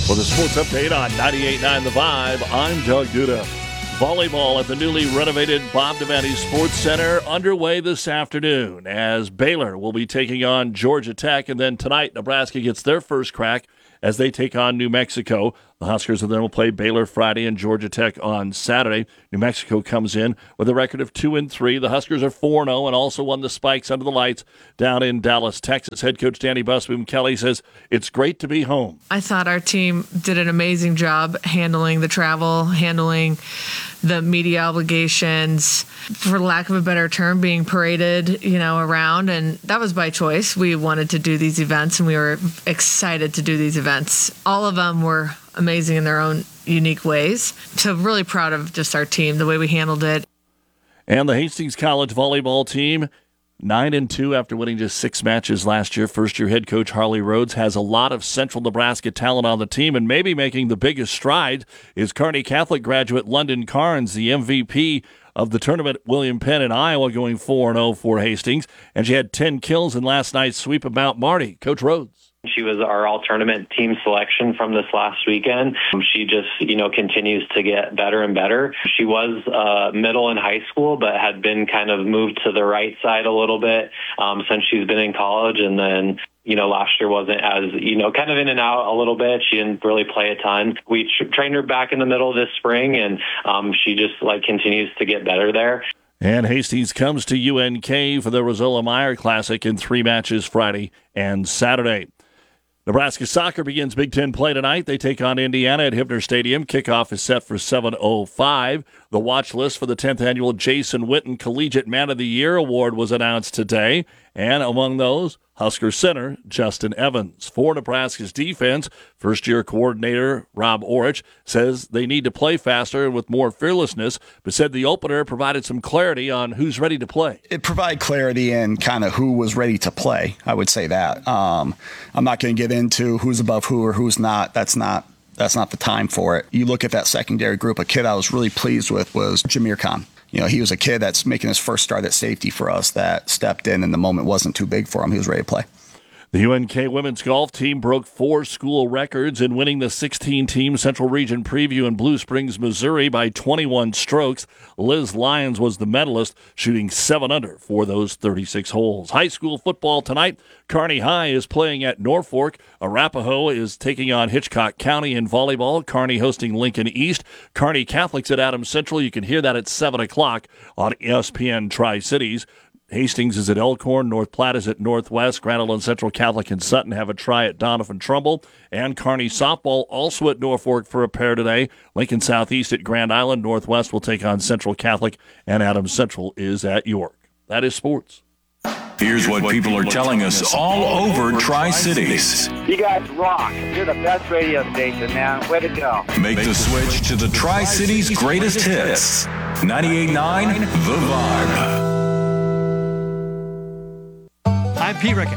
For the sports update on 98.9 The Vibe, I'm Doug Duda. Volleyball at the newly renovated Bob Devaney Sports Center underway this afternoon as Baylor will be taking on Georgia Tech. And then tonight, Nebraska gets their first crack as they take on New Mexico. The Huskers then will play Baylor Friday and Georgia Tech on Saturday. New Mexico comes in with a record of 2-3. The Huskers are 4-0 and also won the Spikes under the lights down in Dallas, Texas. Head coach Danny Busboom Kelly says it's great to be home. I thought our team did an amazing job handling the travel, handling the media obligations, for lack of a better term, being paraded, around. And that was by choice. We wanted to do these events and we were excited to do these events. All of them were amazing in their own unique ways. So really proud of just our team, the way we handled it. And the Hastings College volleyball team, 9-2 after winning just 6 matches last year. First-year head coach Harley Rhodes has a lot of Central Nebraska talent on the team, and maybe making the biggest stride is Kearney Catholic graduate London Carnes, the MVP of the tournament at William Penn in Iowa, going 4-0 for Hastings. And she had 10 kills in last night's sweep of Mount Marty. Coach Rhodes. She was our all-tournament team selection from this last weekend. She just, continues to get better and better. She was middle in high school, but had been kind of moved to the right side a little bit since she's been in college. And then, last year wasn't as, kind of in and out a little bit. She didn't really play a ton. We trained her back in the middle this spring, and she just continues to get better there. And Hastings comes to UNK for the Rosola Meyer Classic in 3 matches Friday and Saturday. Nebraska soccer begins Big Ten play tonight. They take on Indiana at Hibner Stadium. Kickoff is set for 7:05. The watch list for the 10th annual Jason Witten Collegiate Man of the Year Award was announced today. And among those, Husker center Justin Evans. For Nebraska's defense, first-year coordinator Rob Orich says they need to play faster and with more fearlessness, but said the opener provided some clarity on who's ready to play. It provided clarity in kind of who was ready to play, I would say that. I'm not going to get into who's above who or who's not. That's not the time for it. You look at that secondary group, a kid I was really pleased with was Jameer Khan. He was a kid that's making his first start at safety for us that stepped in and the moment wasn't too big for him. He was ready to play. The UNK women's golf team broke 4 school records in winning the 16-team Central Region Preview in Blue Springs, Missouri by 21 strokes. Liz Lyons was the medalist, shooting 7 under for those 36 holes. High school football tonight. Kearney High is playing at Norfolk. Arapahoe is taking on Hitchcock County in volleyball. Kearney hosting Lincoln East. Kearney Catholics at Adams Central. You can hear that at 7 o'clock on ESPN Tri-Cities. Hastings is at Elkhorn, North Platte is at Northwest, Grand Island Central Catholic and Sutton have a try at Donovan Trumbull, and Kearney softball also at Norfolk for a pair today. Lincoln Southeast at Grand Island, Northwest will take on Central Catholic, and Adams Central is at York. That is sports. Here's what people are telling us all over Tri-Cities. You guys rock. You're the best radio station, man. Way to go. Make the switch to the Tri-Cities' greatest hits. 98.9 The Vibe. I'm Pete Rickett.